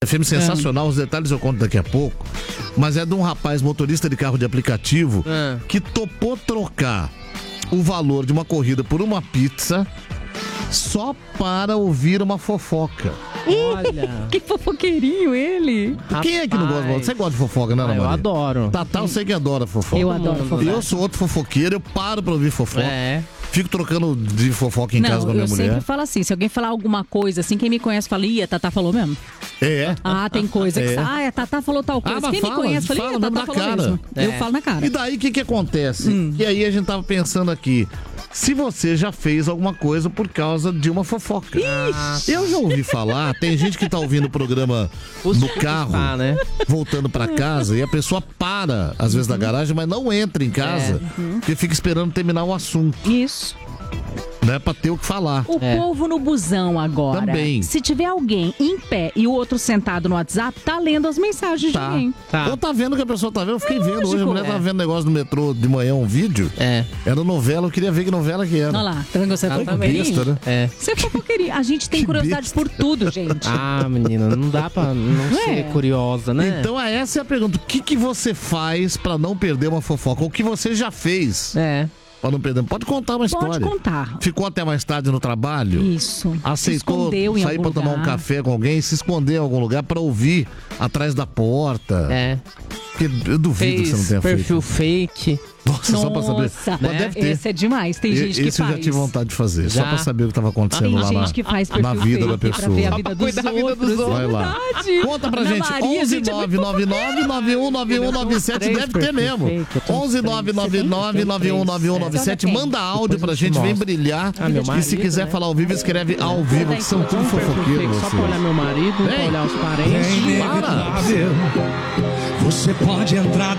Filme sensacional, os detalhes eu conto daqui a pouco. Mas é de um rapaz motorista de carro de aplicativo que topou trocar o valor de uma corrida por uma pizza só para ouvir uma fofoca. Olha. Que fofoqueirinho ele. Quem é que não gosta? Você gosta de fofoca, né, Ana Maria? Eu adoro. Tatá, eu sei que adora fofoca. Eu adoro fofoca. Eu sou outro fofoqueiro, eu paro pra ouvir fofoca. Fico trocando de fofoca em casa com a minha mulher. Eu sempre falo assim, se alguém falar alguma coisa assim, quem me conhece fala, a Tatá falou mesmo. Tem coisa que... a Tatá falou tal coisa. Quem me conhece fala, a Tatá falou mesmo. Eu falo na cara. E daí, o que acontece? E aí a gente tava pensando aqui, se você já fez alguma coisa por causa de uma fofoca. Eu já ouvi falar, tem gente que tá ouvindo o programa no carro, voltando pra casa, e a pessoa para, às vezes, na garagem, mas não entra em casa, porque fica esperando terminar o assunto. Isso. Né, pra ter o que falar. O povo no busão agora. Também. Se tiver alguém em pé e o outro sentado no WhatsApp, tá lendo as mensagens de alguém. Ou tá vendo o que a pessoa tá vendo. Eu fiquei vendo hoje, a mulher tava vendo negócio no metrô de manhã, um vídeo. Era novela, eu queria ver que novela que era. Olha lá, tá vendo? Você é fofoqueirinho? Né? Você é fofoqueirinho. A gente tem curiosidade por tudo, gente. Menina, não dá pra não ser curiosa, né? Então essa é a pergunta. O que você faz pra não perder uma fofoca? Ou o que você já fez? Pra não perder. Pode contar uma história. Pode contar. Ficou até mais tarde no trabalho? Isso. Aceitou sair pra tomar um café com alguém, se esconder em algum lugar pra ouvir atrás da porta. Porque eu duvido que você não tenha perfil fake. Nossa, só pra saber. Mas deve ter. Esse é demais. Tem gente que faz. Esse eu já tive vontade de fazer. Só pra saber o que tava acontecendo lá Tem gente que faz perfil na vida fake da pessoa. pra ver a vida dos outros. Vai lá. Conta pra gente. 11-999-919197. Deve ter mesmo. 11-999-919197. Manda áudio pra gente. Vem brilhar. E se quiser falar ao vivo, escreve ao vivo, que são tudo fofoqueiros. Só pra olhar meu marido, pra olhar os parentes. Para! Você pode entrar